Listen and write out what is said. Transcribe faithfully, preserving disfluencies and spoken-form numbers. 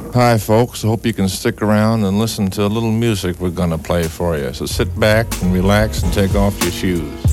Hi, folks. I hope you can stick around and listen to a little music we're going to play for you. So sit back and relax and take off your shoes.